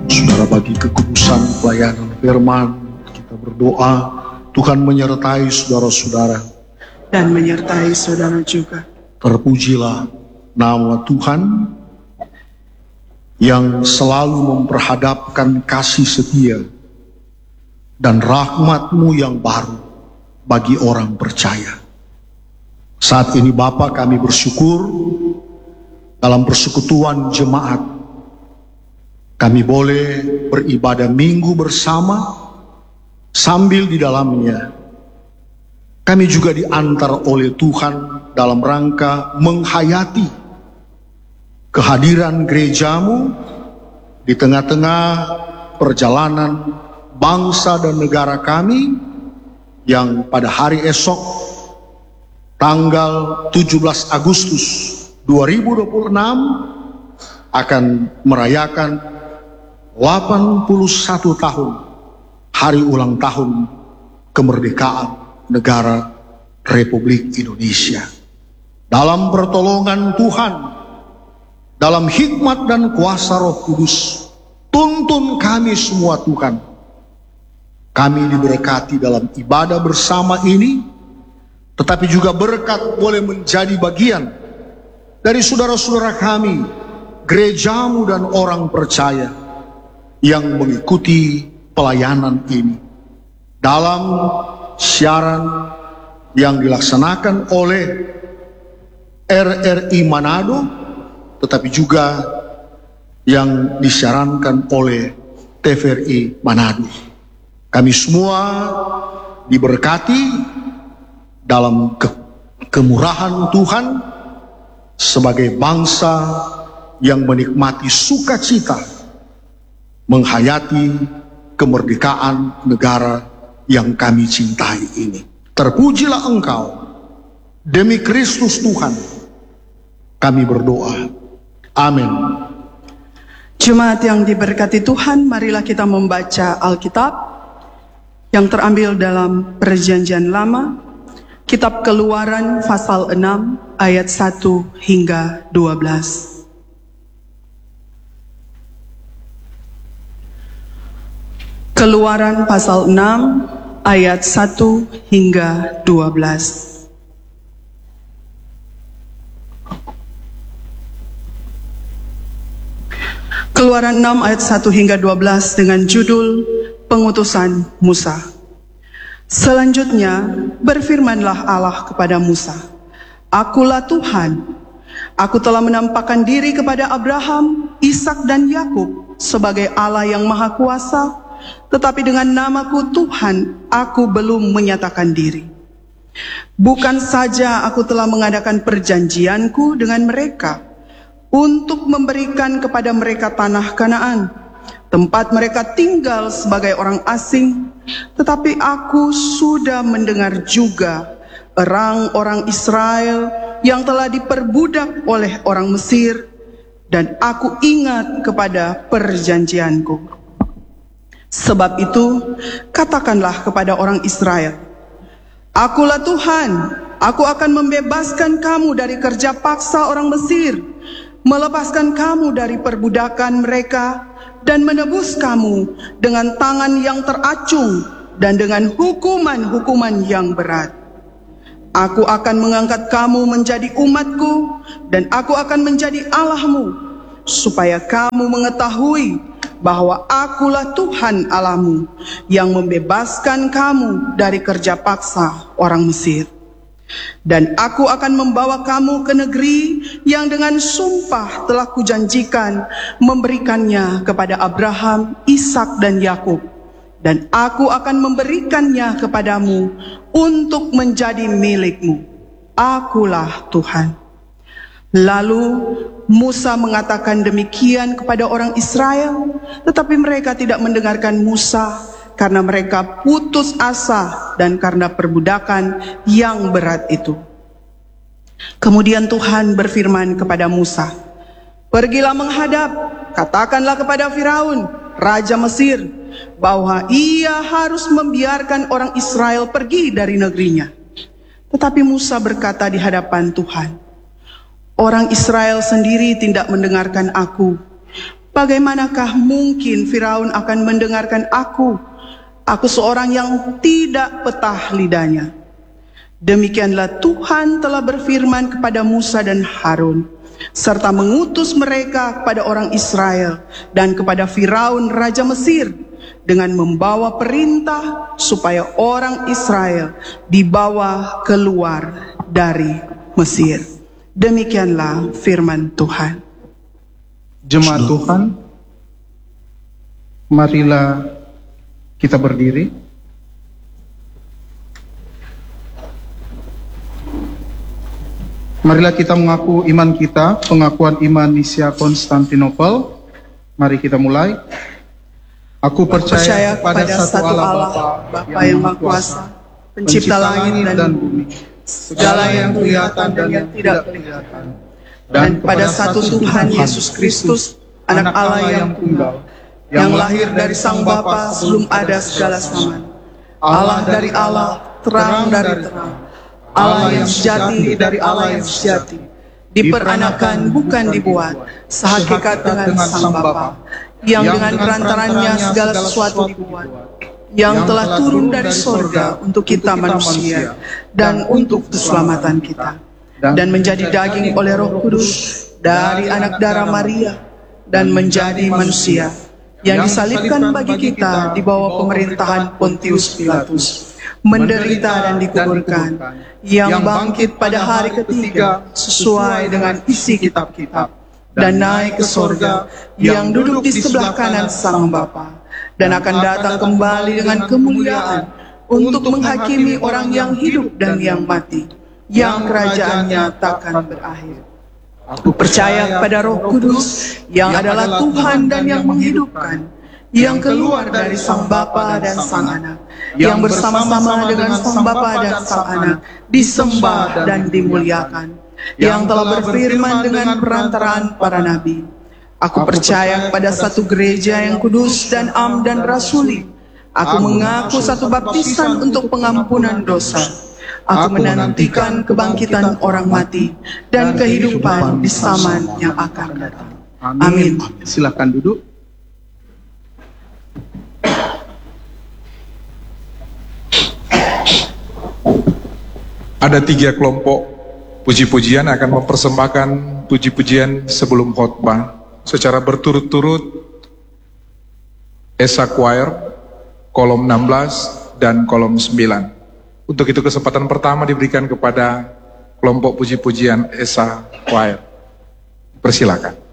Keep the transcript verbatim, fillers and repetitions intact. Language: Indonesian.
Saudara, bagi kekudusan pelayanan firman, kita berdoa Tuhan menyertai saudara-saudara dan menyertai saudara juga. Terpujilah nama Tuhan yang selalu memperhadapkan kasih setia dan rahmat-Mu yang baru bagi orang percaya. Saat ini Bapa, kami bersyukur dalam persekutuan jemaat kami boleh beribadah minggu bersama, sambil di dalamnya kami juga diantar oleh Tuhan dalam rangka menghayati kehadiran gereja-Mu di tengah-tengah perjalanan bangsa dan negara kami yang pada hari esok tanggal tujuh belas Agustus dua ribu dua puluh enam akan merayakan delapan puluh satu tahun hari ulang tahun kemerdekaan negara Republik Indonesia. Dalam pertolongan Tuhan, dalam hikmat dan kuasa Roh Kudus, tuntun kami semua Tuhan. Kami diberkati dalam ibadah bersama ini, tetapi juga berkat boleh menjadi bagian dari saudara-saudara kami, gereja-Mu dan orang percaya yang mengikuti pelayanan ini dalam siaran yang dilaksanakan oleh R R I Manado, tetapi juga yang disiarankan oleh T V R I Manado. Kami semua diberkati dalam ke kemurahan Tuhan sebagai bangsa yang menikmati sukacita menghayati kemerdekaan negara yang kami cintai ini. Terpujilah Engkau, demi Kristus Tuhan kami berdoa. Amin. Jemaat yang diberkati Tuhan, marilah kita membaca Alkitab yang terambil dalam Perjanjian Lama, Kitab Keluaran pasal enam ayat satu hingga dua belas. Keluaran pasal enam ayat satu hingga dua belas. Keluaran enam ayat satu hingga dua belas dengan judul Pengutusan Musa. Selanjutnya berfirmanlah Allah kepada Musa, "Akulah Tuhan, aku telah menampakkan diri kepada Abraham, Ishak dan Yakub sebagai Allah yang Maha Kuasa, tetapi dengan namaku Tuhan, aku belum menyatakan diri. Bukan saja aku telah mengadakan perjanjianku dengan mereka untuk memberikan kepada mereka tanah Kanaan, tempat mereka tinggal sebagai orang asing, tetapi aku sudah mendengar juga orang-orang Israel yang telah diperbudak oleh orang Mesir, dan aku ingat kepada perjanjianku. Sebab itu, katakanlah kepada orang Israel, Akulah Tuhan, aku akan membebaskan kamu dari kerja paksa orang Mesir, melepaskan kamu dari perbudakan mereka, dan menebus kamu dengan tangan yang teracung dan dengan hukuman-hukuman yang berat. Aku akan mengangkat kamu menjadi umatku, dan aku akan menjadi Allahmu, supaya kamu mengetahui bahwa akulah Tuhan Allahmu yang membebaskan kamu dari kerja paksa orang Mesir. Dan aku akan membawa kamu ke negeri yang dengan sumpah telah kujanjikan memberikannya kepada Abraham, Ishak dan Yakub. Dan aku akan memberikannya kepadamu untuk menjadi milikmu. Akulah Tuhan." Lalu Musa mengatakan demikian kepada orang Israel, tetapi mereka tidak mendengarkan Musa karena mereka putus asa dan karena perbudakan yang berat itu. Kemudian Tuhan berfirman kepada Musa, "Pergilah menghadap, katakanlah kepada Firaun, raja Mesir, bahwa ia harus membiarkan orang Israel pergi dari negerinya." Tetapi Musa berkata di hadapan Tuhan, "Orang Israel sendiri tidak mendengarkan aku. bagaimanakah mungkin Firaun akan mendengarkan aku? Aku seorang yang tidak petah lidahnya. Demikianlah Tuhan telah berfirman kepada Musa dan Harun, serta mengutus mereka kepada orang Israel dan kepada Firaun Raja Mesir, dengan membawa perintah supaya orang Israel dibawa keluar dari Mesir. Demikianlah firman Tuhan. Jemaat Tuhan, marilah kita berdiri. Marilah kita mengaku iman kita, pengakuan iman Nisia Konstantinopel. Mari kita mulai. Aku percaya, percaya kepada satu Allah, Bapa yang Maha Kuasa, pencipta langit dan bumi, segala yang kelihatan dan yang tidak kelihatan, dan kepada satu Tuhan Yesus Kristus, Anak Allah yang tunggal, yang lahir dari Sang Bapa sebelum ada segala zaman, Allah dari Allah, terang dari terang, Allah yang sejati dari Allah yang sejati, diperanakan bukan dibuat, sehakikat dengan Sang Bapa, yang dengan perantarannya segala sesuatu dibuat, yang telah turun dari sorga untuk kita manusia dan untuk keselamatan kita, dan menjadi daging oleh Roh Kudus dari anak darah Maria, dan menjadi manusia, yang disalibkan bagi kita di bawah pemerintahan Pontius Pilatus, menderita dan dikuburkan, yang bangkit pada hari ketiga sesuai dengan isi kitab-kitab, dan naik ke sorga, yang duduk di sebelah kanan Sang Bapa, dan akan datang kembali dengan kemuliaan untuk menghakimi orang yang hidup dan yang mati, yang kerajaannya takkan berakhir. Aku percaya kepada Roh Kudus, yang adalah Tuhan dan yang menghidupkan, yang keluar dari Sang Bapa dan Sang Anak, yang bersama-sama dengan Sang Bapa dan Sang Anak disembah dan dimuliakan, yang telah berfirman dengan perantaraan para nabi. Aku percaya kepada satu gereja yang kudus dan am dan rasuli. Aku mengaku satu baptisan untuk pengampunan dosa. Aku menantikan kebangkitan orang mati dan kehidupan di zaman yang akan datang. Amin. Silakan duduk. Ada tiga kelompok puji-pujian akan mempersembahkan puji-pujian sebelum khotbah secara berturut-turut. Esa Choir, kolom enam belas dan kolom sembilan. Untuk itu kesempatan pertama diberikan kepada kelompok puji-pujian Esa Choir. Persilakan.